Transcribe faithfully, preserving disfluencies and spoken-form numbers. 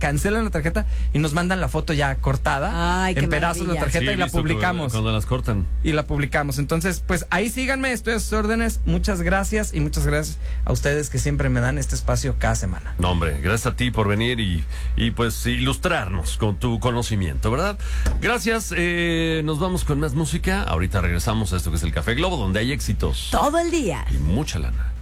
cancelan la tarjeta y nos mandan la foto ya cortada. Ay, qué en pedazos maravilla. la tarjeta Sí, y la visto publicamos. Cuando, cuando las cortan. Y la publicamos. Entonces, pues ahí síganme, estoy a sus órdenes. Muchas gracias y muchas gracias a ustedes que siempre me dan este espacio cada semana. No, hombre, gracias a ti por venir y, y pues ilustrarnos con tu conocimiento, ¿verdad? Gracias, eh, nos vamos con más música. Ahorita regresamos a esto que es el Café Globo, donde hay éxitos Todo el día. y mucha lana.